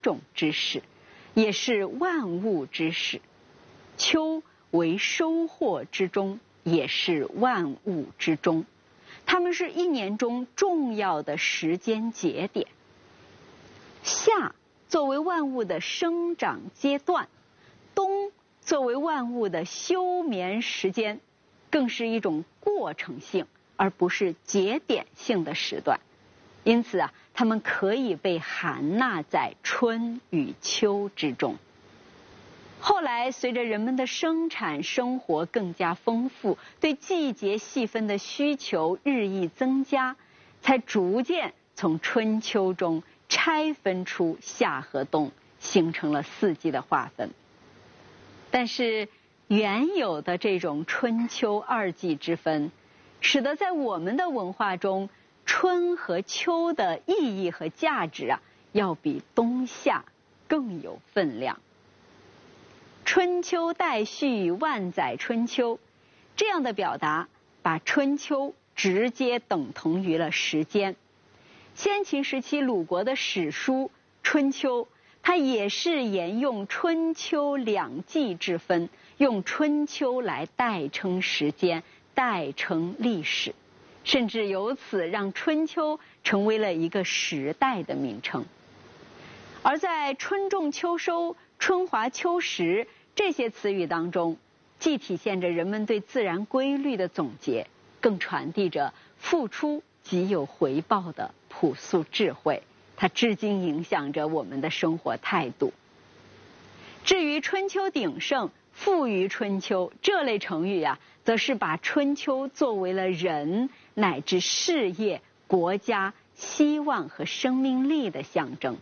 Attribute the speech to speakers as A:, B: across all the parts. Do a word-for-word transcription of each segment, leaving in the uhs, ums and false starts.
A: 种之始，也是万物之始。秋为收获之中，也是万物之中。它们是一年中重要的时间节点。夏作为万物的生长阶段，冬作为万物的休眠时间，更是一种过程性而不是节点性的时段。因此啊，它们可以被含纳在春与秋之中。后来随着人们的生产生活更加丰富，对季节细分的需求日益增加，才逐渐从春秋中拆分出夏和冬，形成了四季的划分。但是原有的这种春秋二季之分，使得在我们的文化中，春和秋的意义和价值啊，要比冬夏更有分量。春秋代序，万载春秋，这样的表达把春秋直接等同于了时间。先秦时期鲁国的史书《春秋》，它也是沿用春秋两季之分，用春秋来代称时间，代称历史，甚至由此让春秋成为了一个时代的名称。而在春种秋收、春华秋实这些词语当中，既体现着人们对自然规律的总结，更传递着付出即有回报的朴素智慧，它至今影响着我们的生活态度。至于春秋鼎盛、富于春秋这类成语啊，则是把春秋作为了人乃至事业、国家希望和生命力的象征。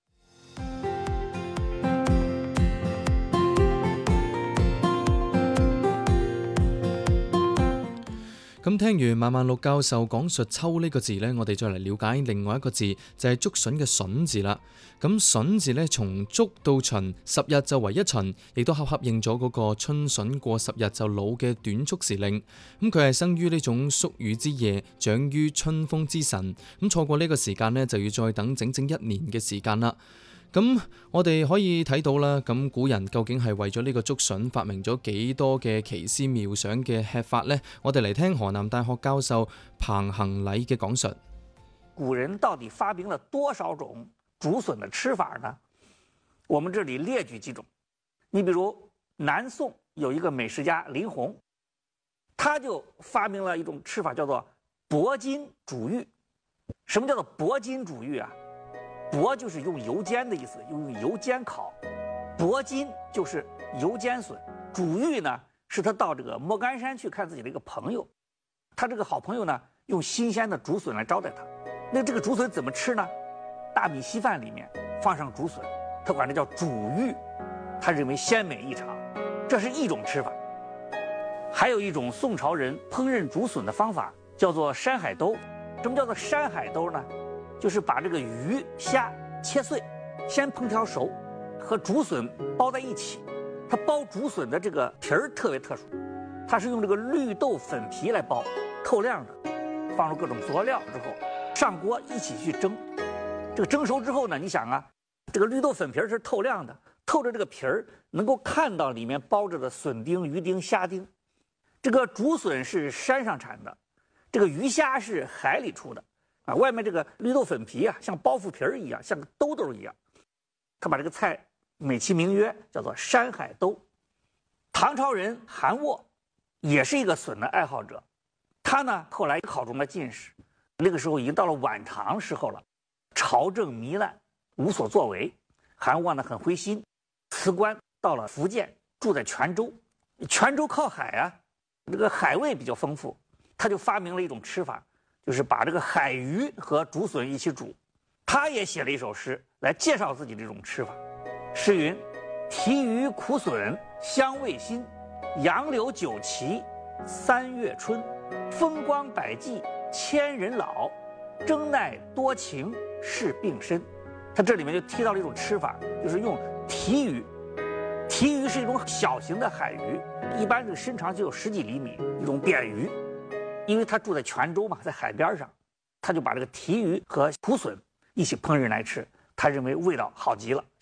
B: 咁聽完萬萬六教授講述秋呢個字呢，我哋再嚟了解另外一個字，就係竹筍嘅筍字啦。咁筍字呢，從竹到旬十日就為一旬，亦都恰恰應咗嗰個春筍過十日就老嘅短促時令。咁佢係生於呢種宿雨之夜，長於春風之晨。咁錯過呢個時間呢，就要再等整整一年嘅時間啦。咁我哋可以睇到啦，咁古人究竟係為咗呢個竹筍發明咗幾多嘅奇思妙想嘅吃法呢？我哋嚟聽河南大學教授彭恒禮嘅講述。
C: 古人到底發明了多少種竹筍的吃法呢？我們這裡列舉幾種。你比如南宋有一個美食家林洪，他就發明了一種吃法，叫做柏筋煮玉。什麼叫做柏筋煮玉啊？柏就是用油煎的意思，用油煎烤。柏筋就是油煎筍。煮玉呢，是他到這個莫干山去看自己的一個朋友，他這個好朋友呢，用新鮮的竹筍來招待他。那這個竹筍怎麼吃呢？大米稀飯裡面放上竹筍，他管這叫煮玉，他認為鮮美異常。這是一種吃法。還有一種宋朝人烹飪竹筍的方法，叫做山海兜。什麼叫做山海兜呢？就是把這個魚蝦切碎，先烹調熟，和竹筍包在一起。它包竹筍的這個皮兒特別特殊，它是用這個綠豆粉皮來包，透亮的，放入各種佐料之後，上鍋一起去蒸。這個蒸熟之後呢，你想啊，這個綠豆粉皮兒是透亮的，透着這個皮兒能夠看到裡面包着的筍丁、魚丁、蝦丁。這個竹筍是山上產的，這個魚蝦是海裡出的。啊，外面這個綠豆粉皮啊，像包袱皮兒一樣，像個兜兜一樣。他把這個菜美其名曰叫做山海兜。唐朝人韓沃也是一個筍的愛好者，他呢後來考中了進士，那個時候已經到了晚唐時候了，朝政糜爛，無所作為。韓沃呢很灰心，辭官到了福建，住在泉州。泉州靠海啊，這個海味比較豐富，他就發明了一種吃法。就是把這個海魚和竹筍一起煮，他也寫了一首詩來介紹自己這種吃法。詩云：提魚苦筍香味辛，楊柳酒齊三月春。風光百計千人老，爭耐多情是病身。他這裡面就提到了一種吃法，就是用提魚。提魚是一種小型的海魚，一般這個身長就有十幾厘米，一種扁魚。因為他住在泉州嘛，在海邊上，他就把這個提魚和苦筍一起烹飪來吃，他認為味道好極了。